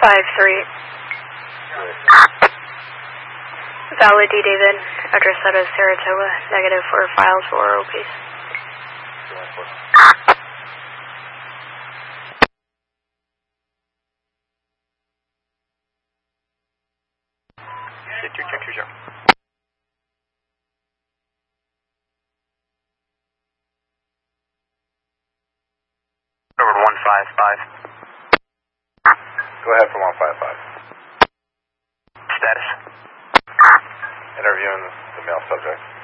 5-3. Valley D. David, address out of Saratoga, negative for files for oral case. Check 2. Over 155. Go ahead for 155. Status. Interviewing the male subject.